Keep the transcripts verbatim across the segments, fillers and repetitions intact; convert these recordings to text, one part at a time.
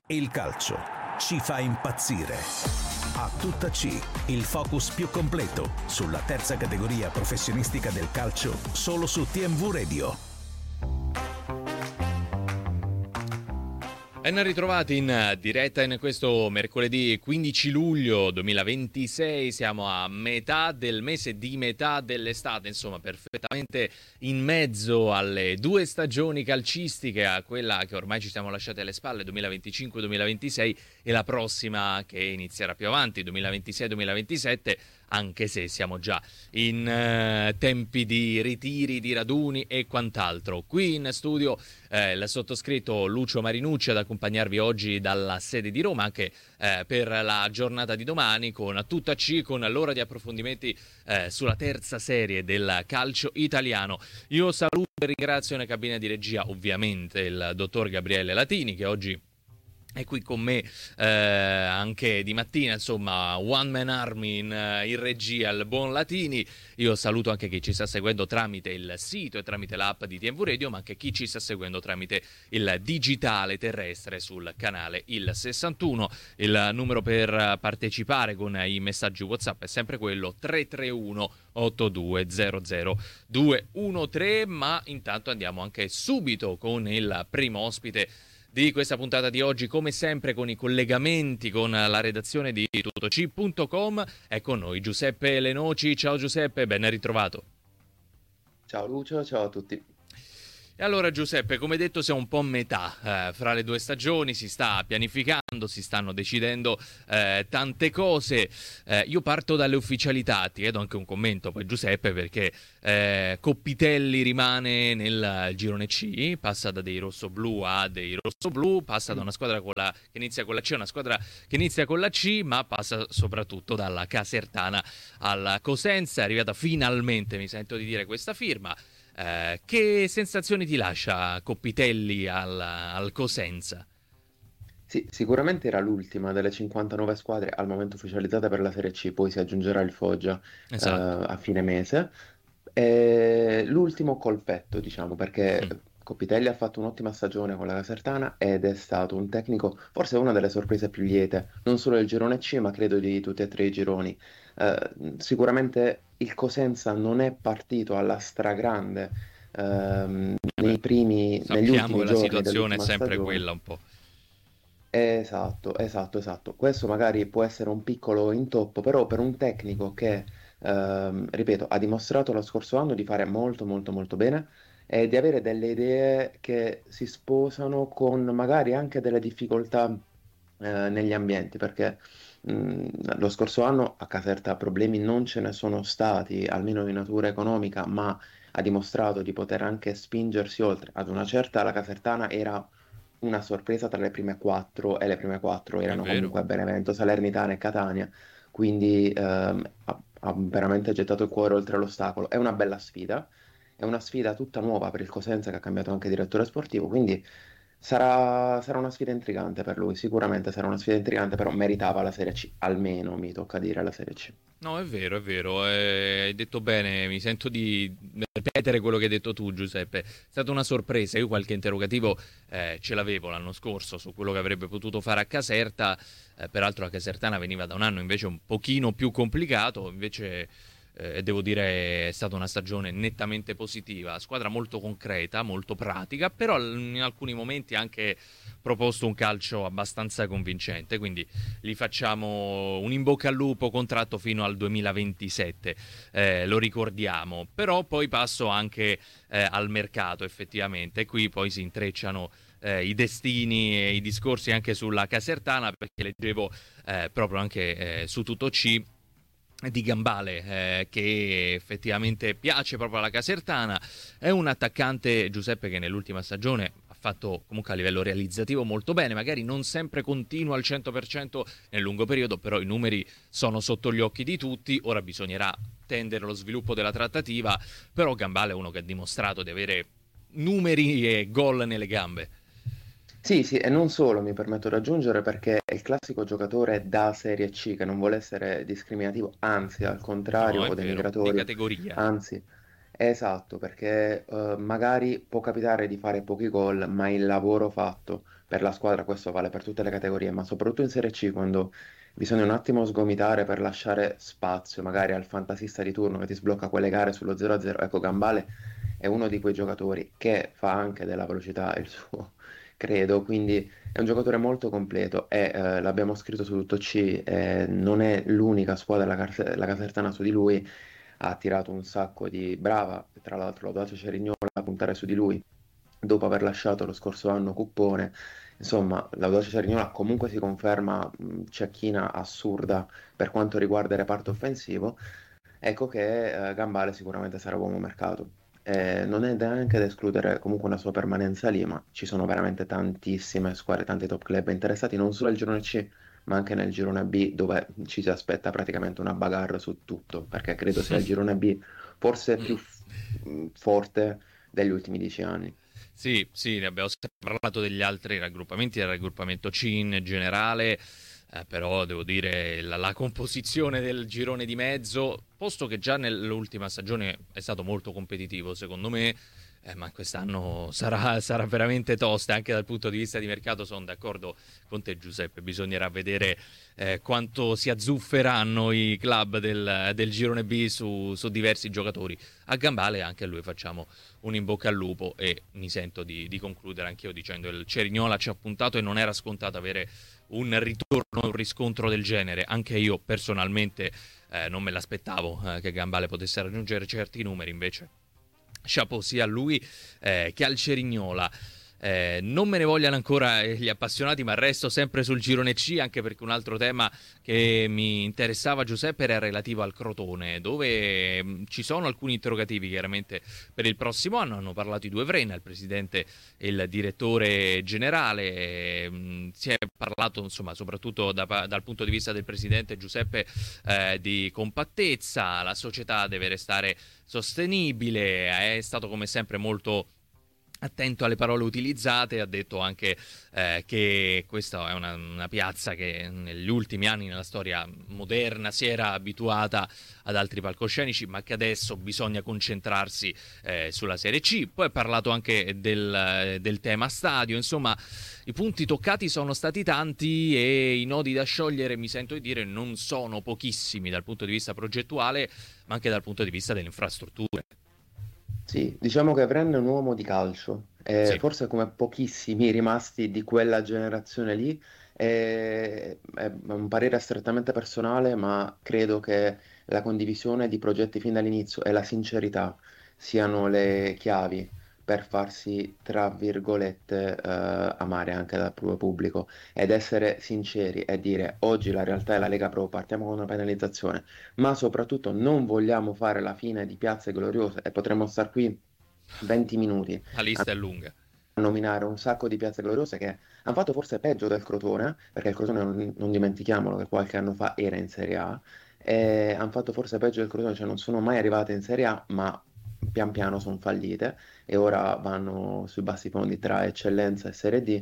Il calcio ci fa impazzire. A tutta C, il focus più completo sulla terza categoria professionistica del calcio, solo su T M V Radio. Ben ritrovati in diretta in questo mercoledì quindici luglio duemilaventisei. Siamo a metà del mese di metà dell'estate, insomma perfettamente in mezzo alle due stagioni calcistiche, a quella che ormai ci siamo lasciati alle spalle, duemilaventicinque duemilaventisei, e la prossima che inizierà più avanti, duemilaventisei duemilaventisette, anche se siamo già in uh, tempi di ritiri, di raduni e quant'altro. Qui in studio eh, il sottoscritto Lucio Marinucci ad accompagnarvi oggi dalla sede di Roma, anche eh, per la giornata di domani, con tutta C, con l'ora di approfondimenti eh, sulla terza serie del calcio italiano. Io saluto e ringrazio nella cabina di regia ovviamente il dottor Gabriele Latini, che oggi è qui con me eh, anche di mattina, insomma, one man army in, in regia, il buon Latini. Io saluto anche chi ci sta seguendo tramite il sito e tramite l'app di T M V Radio, ma anche chi ci sta seguendo tramite il digitale terrestre sul canale il sessantuno. Il numero per partecipare con i messaggi WhatsApp è sempre quello tre tre uno otto due zero zero due uno tre, ma intanto andiamo anche subito con il primo ospite di questa puntata di oggi, come sempre con i collegamenti con la redazione di tuttoc punto com. È con noi Giuseppe Lenoci. Ciao Giuseppe, ben ritrovato. Ciao Lucio, ciao a tutti. E allora Giuseppe, come detto siamo un po' a metà eh, fra le due stagioni, si sta pianificando, si stanno decidendo eh, tante cose. Eh, io parto dalle ufficialità, ti chiedo anche un commento poi Giuseppe, perché eh, Coppitelli rimane nel girone C, passa da dei rossoblù a dei rossoblù, passa da una squadra con la, che inizia con la C a una squadra che inizia con la C, ma passa soprattutto dalla Casertana alla Cosenza. È arrivata finalmente, mi sento di dire, questa firma. Eh, che sensazioni ti lascia Coppitelli al, al Cosenza? Sì, sicuramente era l'ultima delle cinquantanove squadre al momento ufficializzate per la Serie C, poi si aggiungerà il Foggia Esatto. eh, a fine mese. E l'ultimo colpetto, diciamo, perché Mm. Coppitelli ha fatto un'ottima stagione con la Casertana ed è stato un tecnico, forse una delle sorprese più liete, non solo del girone C, ma credo di tutti e tre i gironi. Eh, sicuramente il Cosenza non è partito alla stragrande ehm, nei primi, negli Sappiamo che ultimi la giorni situazione è dell'ultima sempre stagione. quella un po'. Esatto, esatto, esatto. Questo magari può essere un piccolo intoppo, però per un tecnico che, ehm, ripeto, ha dimostrato lo scorso anno di fare molto, molto, molto bene e di avere delle idee che si sposano con magari anche delle difficoltà, eh, negli ambienti, perché mh, lo scorso anno a Caserta problemi non ce ne sono stati, almeno di natura economica, ma ha dimostrato di poter anche spingersi oltre. Ad una certa la Casertana era una sorpresa tra le prime quattro e le prime quattro È erano vero. comunque Benevento, Salernitana e Catania, quindi ehm, ha, ha veramente gettato il cuore oltre l'ostacolo. È una bella sfida, è una sfida tutta nuova per il Cosenza che ha cambiato anche direttore sportivo, quindi sarà, sarà una sfida intrigante per lui, sicuramente sarà una sfida intrigante, però meritava la Serie C, almeno mi tocca dire la Serie C. No, è vero, è vero, eh, hai detto bene, mi sento di ripetere quello che hai detto tu Giuseppe, è stata una sorpresa, io qualche interrogativo eh, ce l'avevo l'anno scorso su quello che avrebbe potuto fare a Caserta, eh, peraltro la Casertana veniva da un anno invece un pochino più complicato, invece eh, devo dire è stata una stagione nettamente positiva, squadra molto concreta, molto pratica, però in alcuni momenti anche proposto un calcio abbastanza convincente, quindi gli facciamo un in bocca al lupo, contratto fino al duemilaventisette, eh, lo ricordiamo, però poi passo anche eh, al mercato effettivamente, e qui poi si intrecciano eh, i destini e i discorsi anche sulla Casertana, perché leggevo eh, proprio anche eh, su Tutto C di Gambale, eh, che effettivamente piace proprio alla Casertana. È un attaccante, Giuseppe, che nell'ultima stagione ha fatto comunque a livello realizzativo molto bene, magari non sempre continua al cento per cento nel lungo periodo, però i numeri sono sotto gli occhi di tutti. Ora bisognerà tendere lo sviluppo della trattativa, però Gambale è uno che ha dimostrato di avere numeri e gol nelle gambe. Sì, sì, e non solo, mi permetto di aggiungere, perché è il classico giocatore da Serie C che non vuole essere discriminativo, anzi, al No, contrario, è o vero, di denigratorio, categoria. anzi, Esatto, perché eh, magari può capitare di fare pochi gol, ma il lavoro fatto per la squadra, questo vale per tutte le categorie, ma soprattutto in Serie C, quando bisogna un attimo sgomitare per lasciare spazio magari al fantasista di turno che ti sblocca quelle gare sullo zero a zero. Ecco, Gambale è uno di quei giocatori che fa anche della velocità il suo credo, quindi è un giocatore molto completo e eh, l'abbiamo scritto su Tutto C, eh, non è l'unica squadra, la, Car- la Casertana su di lui ha tirato un sacco di brava, tra l'altro l'Audace Cerignola a puntare su di lui dopo aver lasciato lo scorso anno Cuppone. Insomma, l'Audace Cerignola comunque si conferma mh, cecchina assurda per quanto riguarda il reparto offensivo. Ecco che eh, Gambale sicuramente sarà uomo mercato. Eh, non è neanche da escludere comunque una sua permanenza lì, ma ci sono veramente tantissime squadre, tanti top club interessati non solo al girone C, ma anche nel girone B, dove ci si aspetta praticamente una bagarre su tutto, perché credo sia il girone B forse più f- mh, forte degli ultimi dieci anni. Sì, sì, ne abbiamo sempre parlato degli altri raggruppamenti, del raggruppamento C in generale, eh, però devo dire la, la composizione del girone di mezzo, posto che già nell'ultima stagione è stato molto competitivo, secondo me, eh, ma quest'anno sarà, sarà veramente tosta, anche dal punto di vista di mercato sono d'accordo con te Giuseppe, bisognerà vedere eh, quanto si azzufferanno i club del, del girone B su, su diversi giocatori. A Gambale anche a lui facciamo un in bocca al lupo e mi sento di, di concludere anch'io dicendo il Cerignola ci ha puntato e non era scontato avere un ritorno, un riscontro del genere. Anche io personalmente eh, non me l'aspettavo eh, che Gambale potesse raggiungere certi numeri, invece chapeau sia a lui eh, che al Cerignola. Eh, non me ne vogliano ancora gli appassionati, ma resto sempre sul girone C, anche perché un altro tema che mi interessava, Giuseppe, era relativo al Crotone, dove mh, ci sono alcuni interrogativi chiaramente per il prossimo anno. Hanno parlato i due Vrena, il presidente e il direttore generale. Mh, si è parlato, insomma, soprattutto da, dal punto di vista del presidente Giuseppe, eh, di compattezza. La società deve restare sostenibile, è stato come sempre molto attento alle parole utilizzate, ha detto anche eh, che questa è una, una piazza che negli ultimi anni nella storia moderna si era abituata ad altri palcoscenici, ma che adesso bisogna concentrarsi eh, sulla Serie C. Poi ha parlato anche del, del tema stadio, insomma i punti toccati sono stati tanti e i nodi da sciogliere, mi sento di dire, non sono pochissimi dal punto di vista progettuale, ma anche dal punto di vista delle infrastrutture. Sì, diciamo che Vren è un uomo di calcio, e Sì. forse come pochissimi rimasti di quella generazione lì, è, è un parere strettamente personale, ma credo che la condivisione di progetti fin dall'inizio e la sincerità siano le chiavi per farsi, tra virgolette, eh, amare anche dal proprio pubblico ed essere sinceri e dire oggi la realtà è la Lega Pro, partiamo con una penalizzazione, ma soprattutto non vogliamo fare la fine di Piazze Gloriose e potremmo star qui venti minuti La a lista è lunga. nominare un sacco di Piazze Gloriose che hanno fatto forse peggio del Crotone, perché il Crotone non, non dimentichiamolo che qualche anno fa era in Serie A, e hanno fatto forse peggio del Crotone, cioè non sono mai arrivate in Serie A, ma pian piano sono fallite e ora vanno sui bassi fondi tra eccellenza e Serie D.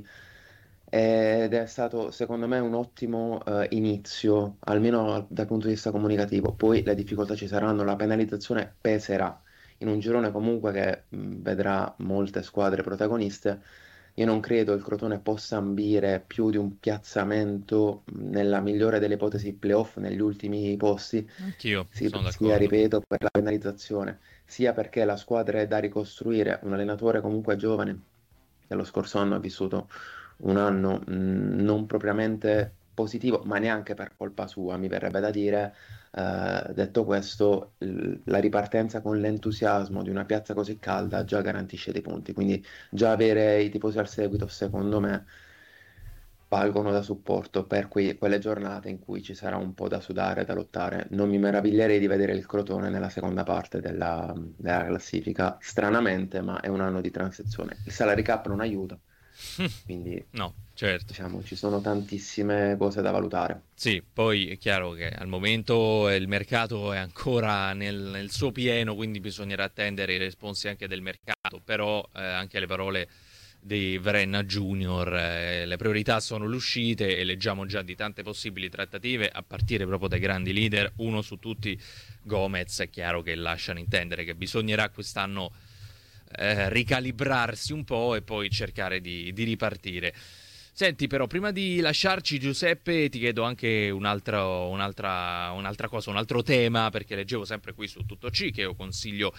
Ed è stato secondo me un ottimo eh, inizio, almeno dal punto di vista comunicativo. Poi le difficoltà ci saranno, la penalizzazione peserà in un girone comunque che mh, vedrà molte squadre protagoniste. Io non credo il Crotone possa ambire più di un piazzamento mh, nella migliore delle ipotesi playoff negli ultimi posti, Anch'io sì, sono sia, d'accordo. ripeto, per la penalizzazione, sia perché la squadra è da ricostruire, un allenatore comunque giovane, che lo scorso anno ha vissuto un anno mh, non propriamente positivo, ma neanche per colpa sua, mi verrebbe da dire. Eh, detto questo, l- la ripartenza con l'entusiasmo di una piazza così calda già garantisce dei punti, quindi già avere i tifosi al seguito, secondo me, valgono da supporto per quei- quelle giornate in cui ci sarà un po' da sudare, da lottare. Non mi meraviglierei di vedere il Crotone nella seconda parte della, della classifica, stranamente, ma è un anno di transizione. Il salary cap non aiuta, quindi No, certo. diciamo ci sono tantissime cose da valutare. Sì, poi è chiaro che al momento il mercato è ancora nel, nel suo pieno, quindi bisognerà attendere i responsi anche del mercato, però eh, anche le parole di Verena Junior. Eh, le priorità sono le uscite e leggiamo già di tante possibili trattative a partire proprio dai grandi leader, uno su tutti Gomez. È chiaro che lasciano intendere che bisognerà quest'anno eh, ricalibrarsi un po' e poi cercare di, di ripartire. Senti, però, prima di lasciarci, Giuseppe, ti chiedo anche un altro, un'altra, un'altra cosa, un altro tema, perché leggevo sempre qui su Tutto C, che io consiglio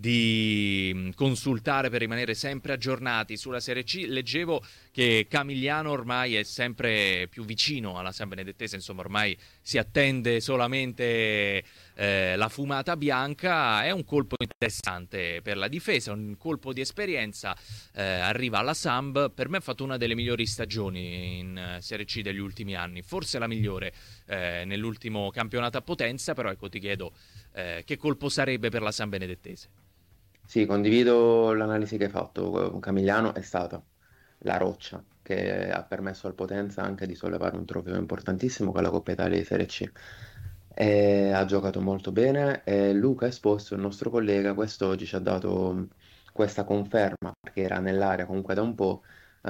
di consultare per rimanere sempre aggiornati sulla Serie C. Leggevo che Camigliano ormai è sempre più vicino alla San Benedettese, insomma ormai si attende solamente eh, la fumata bianca. È un colpo interessante per la difesa, un colpo di esperienza, eh, arriva alla Samb. Per me ha fatto una delle migliori stagioni in Serie C degli ultimi anni, forse la migliore eh, nell'ultimo campionato a Potenza, però ecco ti chiedo eh, che colpo sarebbe per la San Benedettese. Sì, condivido l'analisi che hai fatto. Camigliano è stata la roccia che ha permesso al Potenza anche di sollevare un trofeo importantissimo che è la Coppa Italia di Serie C. E ha giocato molto bene e Luca Esposto, il nostro collega, quest'oggi ci ha dato questa conferma, perché era nell'area comunque da un po',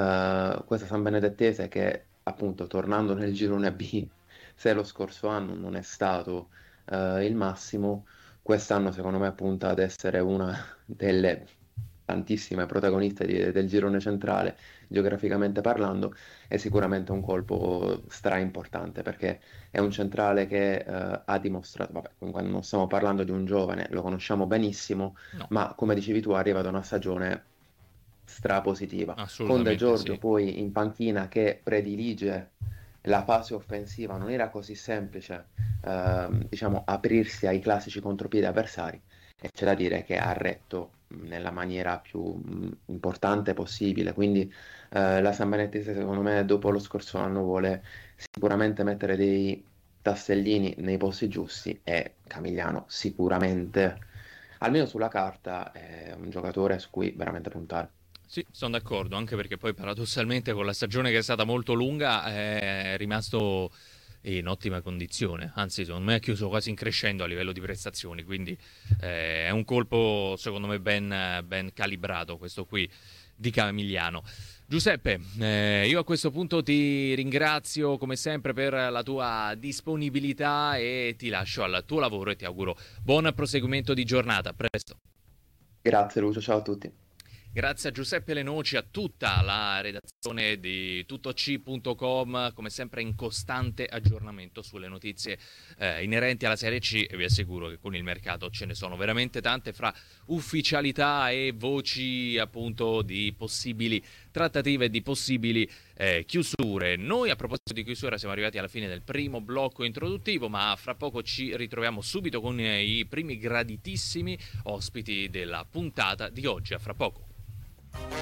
eh, questa San Benedettese che appunto tornando nel girone B, se lo scorso anno non è stato eh, il massimo, quest'anno secondo me punta ad essere una delle tantissime protagoniste di- del girone centrale, geograficamente parlando, è sicuramente un colpo stra importante perché è un centrale che eh, ha dimostrato, vabbè, quando non stiamo parlando di un giovane, lo conosciamo benissimo, No, ma come dicevi tu arriva da una stagione strapositiva, con De assolutamente Giorgio sì. poi in panchina che predilige la fase offensiva, non era così semplice ehm, diciamo aprirsi ai classici contropiedi avversari e c'è da dire che ha retto mh, nella maniera più mh, importante possibile, quindi eh, la San Benedettese secondo me dopo lo scorso anno vuole sicuramente mettere dei tassellini nei posti giusti e Camigliano sicuramente, almeno sulla carta, è un giocatore su cui veramente puntare. Sì, sono d'accordo, anche perché poi paradossalmente con la stagione che è stata molto lunga è rimasto in ottima condizione, anzi secondo me ha chiuso quasi in crescendo a livello di prestazioni, quindi eh, è un colpo secondo me ben, ben calibrato questo qui di Camigliano. Giuseppe, eh, io a questo punto ti ringrazio come sempre per la tua disponibilità e ti lascio al tuo lavoro e ti auguro buon proseguimento di giornata. A presto. Grazie Lucio, ciao a tutti. Grazie a Giuseppe Lenoci, a tutta la redazione di tuttoc punto com, come sempre in costante aggiornamento sulle notizie eh, inerenti alla Serie C, e vi assicuro che con il mercato ce ne sono veramente tante, fra ufficialità e voci appunto di possibili trattative e di possibili eh, chiusure. Noi a proposito di chiusura siamo arrivati alla fine del primo blocco introduttivo, ma fra poco ci ritroviamo subito con eh, i primi graditissimi ospiti della puntata di oggi. A fra poco.